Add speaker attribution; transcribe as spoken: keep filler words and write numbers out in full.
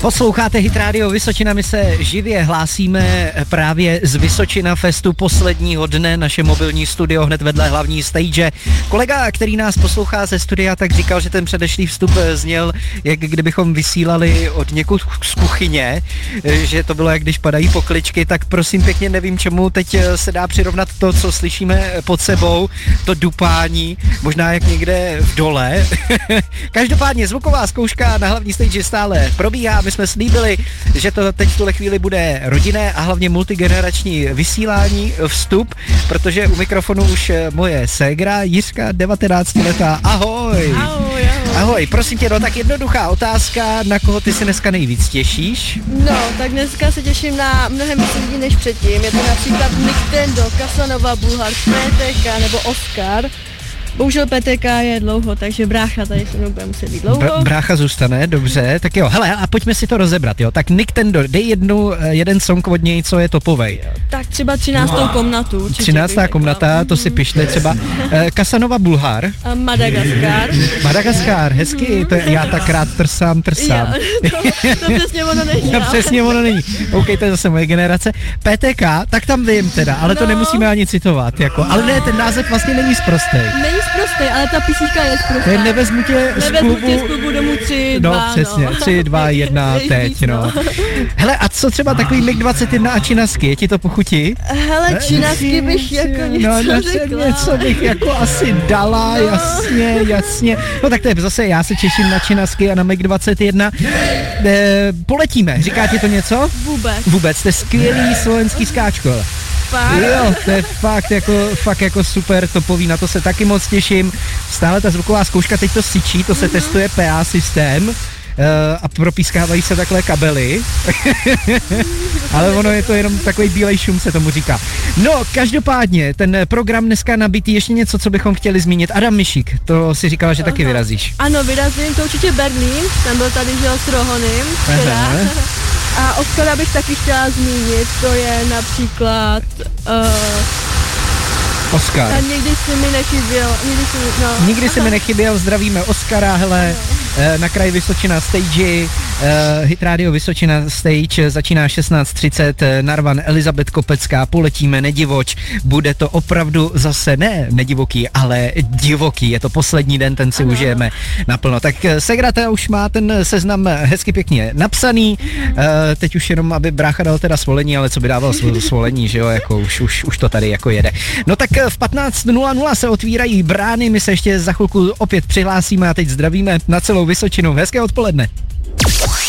Speaker 1: Posloucháte Hit Radio Vysočina, my se živě hlásíme právě z Vysočina Festu posledního dne, naše mobilní studio hned vedle hlavní stage. Kolega, který nás poslouchá ze studia, tak říkal, že ten předešlý vstup zněl, jak kdybychom vysílali od někud z kuchyně, že to bylo, jak když padají pokličky, tak prosím pěkně, nevím, čemu teď se dá přirovnat to, co slyšíme pod sebou, to dupání, možná jak někde v dole. Každopádně zvuková zkouška na hlavní stage stále probíhá. My jsme slíbili, že to teď v tuhle chvíli bude rodinné a hlavně multigenerační vysílání, vstup, protože u mikrofonu už moje ségra Jiřka, devatenáctiletá. Ahoj.
Speaker 2: Ahoj, ahoj.
Speaker 1: Ahoj, prosím tě, no tak jednoduchá otázka, na koho ty se dneska nejvíc těšíš?
Speaker 2: No, tak dneska se těším na mnohem víc lidí než předtím. Je to například Nintendo, Casanova, Bulhar, P T K nebo Oscar. Bohužel P T K je dlouho, takže brácha tady se mnou bude muset být dlouho.
Speaker 1: Br- brácha zůstane, dobře, tak jo, hele, a pojďme si to rozebrat, jo, tak Nintendo, dej jednu, jeden song od něj, co je topovej.
Speaker 2: Tak třeba třináctou komnatu.
Speaker 1: třináctá komnata, to si pišli třeba. Eh, Casanova, Bulhar.
Speaker 2: A Madagaskar.
Speaker 1: Madagaskar, hezky, to je, já tak rád trsám, trsám.
Speaker 2: Jo, to, to přesně ono není.
Speaker 1: No, přesně ono není. OK, to je zase moje generace. P T K, tak tam vím teda, ale no. To nemusíme ani citovat, jako, ale ne, ten název vlastně není sprostej.
Speaker 2: Není sprostej, ale ta písnička je sprostá.
Speaker 1: To je nevezmu tě z
Speaker 2: nevezmu
Speaker 1: klubu.
Speaker 2: tě z klubu domů tři,
Speaker 1: No
Speaker 2: dva,
Speaker 1: přesně,
Speaker 2: no.
Speaker 1: tři, dva, jedna, teď, no. Hele, a co třeba takový mig dvacet jedna a činasky, je ti to pochutí?
Speaker 2: Hele, činasky bych jako něco
Speaker 1: no, no,
Speaker 2: řekla.
Speaker 1: něco bych jako asi dala,
Speaker 2: no.
Speaker 1: jasně, jasně. No tak to je zase, já se těším na činasky a na mig dvacet jedna. E, poletíme, říká ti to něco?
Speaker 2: Vůbec.
Speaker 1: Vůbec, to je skvělý slovenský skáčko. Jo, to je fakt jako, fakt jako super topový, na to se taky moc těším. Stále ta zvuková zkouška, teď to syčí, to se mm-hmm. testuje P A systém. Uh, a propískávají se takhle kabely. Ale ono je to jenom takový bílej šum, se tomu říká. No, každopádně, ten program dneska nabitý, ještě něco, co bychom chtěli zmínit. Adam Mišík, to si říkala, že Aha. taky vyrazíš.
Speaker 2: Ano, vyrazím, to určitě Berlín, ten byl tady, žil s Rohonym včera. A Oscara bych taky chtěla zmínit, to je například... Uh,
Speaker 1: Oscar.
Speaker 2: A nikdy si mi nechyběl, nikdy si mi, no.
Speaker 1: Nikdy si mi nechyběl, zdravíme Oscara, hele, no. Na kraji Vysočina stage, uh, Hit Radio Vysočina stage, začíná šestnáct třicet, Narvan, Elizabeth Kopecká, poletíme nedivoč, bude to opravdu zase ne nedivoký, ale divoký, je to poslední den, ten si ano. užijeme naplno. Tak Segrata už má ten seznam hezky pěkně napsaný, uh, teď už jenom, aby brácha dal teda svolení, ale co by dával svolení, že jo, jako už, už, už to tady jako jede. No tak v patnáct nula nula se otvírají brány, my se ještě za chvilku opět přihlásíme a teď zdravíme na celou Vysočinu. Hezké odpoledne.